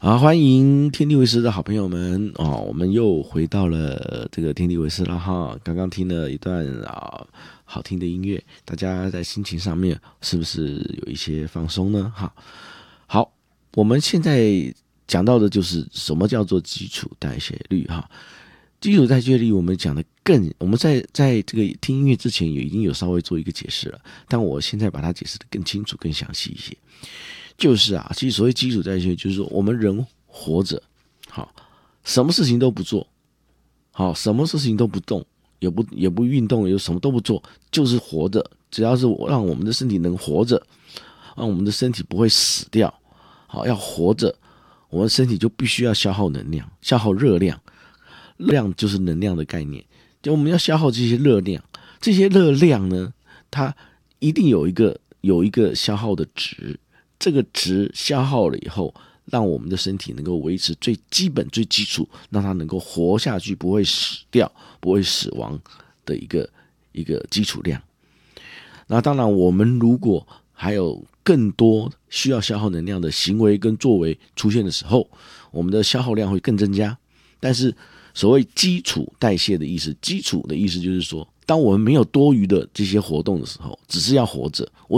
好，欢迎天地为师的好朋友们哦，我们又回到了这个天地为师了哈。刚刚听了一段好听的音乐，大家在心情上面是不是有一些放松呢？好，我们现在讲到的就是什么叫做基础代谢率哈。基础代谢率我们讲的我们在这个听音乐之前已经有稍微做一个解释了，但我现在把它解释的更清楚、更详细一些。就是其实所谓基础代谢，就是说我们人活着，好，什么事情都不做，好，什么事情都不动，也不运动，也什么都不做，就是活着。只要是让我们的身体能活着，让我们的身体不会死掉，好，要活着，我们身体就必须要消耗能量，消耗热量。热量就是能量的概念，就我们要消耗这些热量，这些热量呢，它一定有一个消耗的值。这个值消耗了以后，让我们的身体能够维持最基本、最基础，让它能够活下去，不会死掉、不会死亡的一个基础量。那当然，我们如果还有更多需要消耗能量的行为跟作为出现的时候，我们的消耗量会更增加。但是，所谓基础代谢的意思，基础的意思就是说，当我们没有多余的这些活动的时候，只是要活着，我